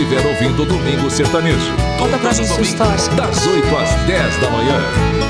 estiver ouvindo o Domingo Sertanejo. Conta pra gente sua história. Das 8 às 10 da manhã.